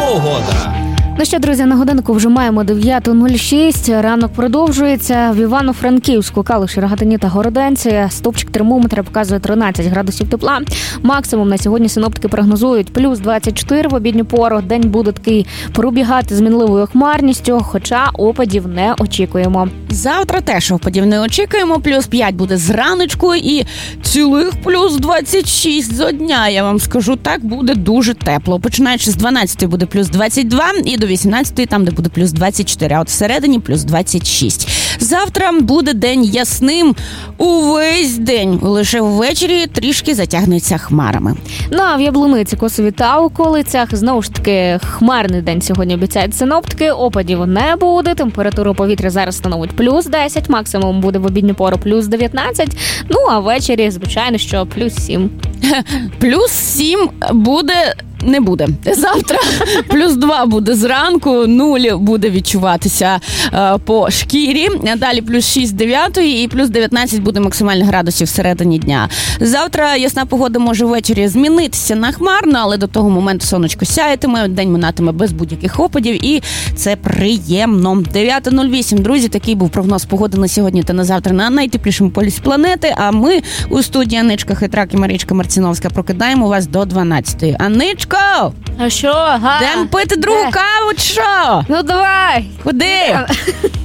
Погода. Ну що, друзі, на годинку вже маємо 9:06. Ранок продовжується. В Івано-Франківську, Калуші, Рогатині та Городенці стовпчик термометра показує 13 градусів тепла. Максимум на сьогодні синоптики прогнозують плюс 24 в обідню пору. День буде такий пробігати з мінливою хмарністю, хоча опадів не очікуємо. Завтра теж опадів не очікуємо. Плюс 5 буде зраночку і цілих плюс 26 зо дня. Я вам скажу, так буде дуже тепло. Починаючи з 12 буде плюс 22 і до 18 там, де буде плюс 24, а от всередині плюс 26. Завтра буде день ясним увесь день. Лише ввечері трішки затягнеться хмарами. Ну а в Яблуниці, Косові та околицях знову ж таки хмарний день сьогодні обіцяють синоптики. Опадів не буде. Температура повітря зараз становить плюс 10, максимум буде в обідню пору плюс 19. Ну а ввечері, звичайно, що плюс 7. Плюс 7 не буде. Завтра плюс 2 буде зранку, 0 буде відчуватися по шкірі. Далі плюс 6 9 і плюс 19 буде максимальних градусів всередині дня. Завтра ясна погода може ввечері змінитися на хмарно, але до того моменту сонечко сяятиме, день минатиме без будь-яких опадів і це приємно. 9:08, друзі, такий був прогноз погоди на сьогодні та на завтра на найтеплішому полюсі планети, а ми у студії Аничка Хитрак і Марічка Марціновська прокидаємо вас до 12-ї. Аничко! А що? Йдемо пити другу каву, чи що? Ну давай! Куди?